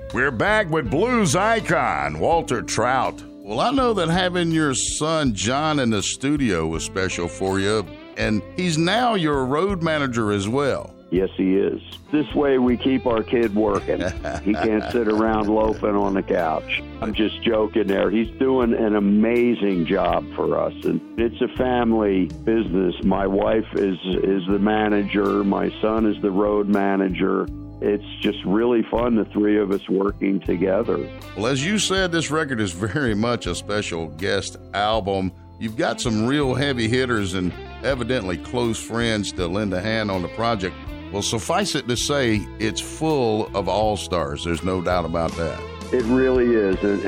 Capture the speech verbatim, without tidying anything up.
We're back with blues icon, Walter Trout. Well, I know that having your son John in the studio was special for you, and he's now your road manager as well. Yes, he is. This way we keep our kid working. He can't sit around loafing on the couch. I'm just joking there. He's doing an amazing job for us, and it's a family business. My wife is is the manager. My son is the road manager. It's just really fun, the three of us working together. Well, as you said, this record is very much a special guest album. You've got some real heavy hitters and evidently close friends to lend a hand on the project. Well, suffice it to say, it's full of all-stars. There's no doubt about that. It really is. And,